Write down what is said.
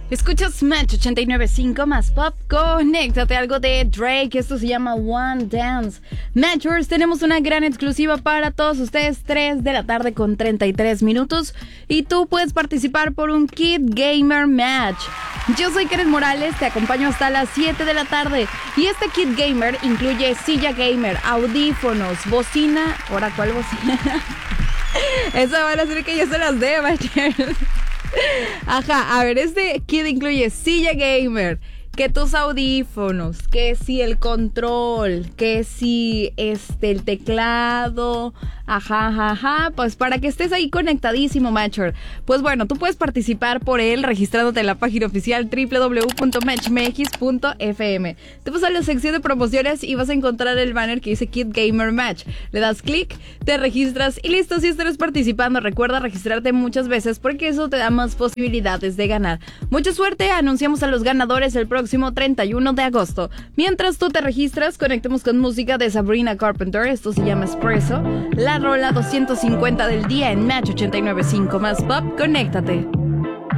Escuchas Match 89.5 más pop. Conéctate, algo de Drake. Esto se llama One Dance. Matchers, tenemos una gran exclusiva para todos ustedes. 3 de la tarde con 33 minutos. Y tú puedes participar por un Kid Gamer Match. Yo soy Karen Morales, te acompaño hasta las 7 de la tarde. Y este Kid Gamer incluye silla gamer, audífonos, bocina. ¿Ahora cuál bocina? Esa van a ser que yo se las dé, Matchers. Ajá, a ver, este kit incluye silla gamer, que tus audífonos, que si el control, que si el teclado, ajá, pues para que estés ahí conectadísimo, Matcher. Pues bueno, tú puedes participar por él registrándote en la página oficial www.matchmx.fm. Te vas a la sección de promociones y vas a encontrar el banner que dice Kid Gamer Match. Le das clic, te registras y listo. Si estarás participando, recuerda registrarte muchas veces porque eso te da más posibilidades de ganar. Mucha suerte, anunciamos a los ganadores el próximo 31 de agosto. Mientras tú te registras, conectemos con música de Sabrina Carpenter. Esto se llama Espresso. La rola 250 del día en Match 89.5 más pop. Conéctate.